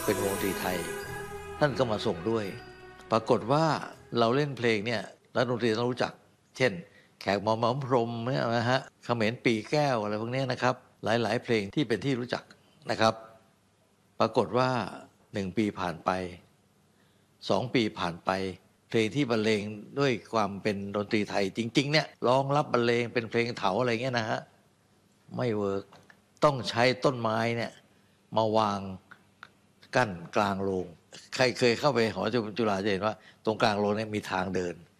เป็นวงดนตรีไทยท่านก็มาส่งด้วยปรากฏว่าเราเล่นเพลงเนี่ยนักดนตรีต้องรู้จักเช่นแขกหมอมพรหมเนี่ยนะฮะเขมรปีแก้วอะไรพวกนี้นะครับหลายๆเพลงที่เป็นที่รู้จักนะครับปรากฏว่า1 ปีผ่านไป2 ปีผ่านไปเพลงที่บรรเลงด้วยความเป็นดนตรีไทยจริงๆเนี่ยร้องรับบรรเลงเป็นเพลงเถาอะไรเงี้ยนะฮะไม่เวิร์กต้องใช้ต้นไม้เนี่ยมาวางกั้นกลางโรงใครเคยเข้าไปหอจุฬาจะเห็นว่าตรงกลางโรงเนี่ยมีทางเดิน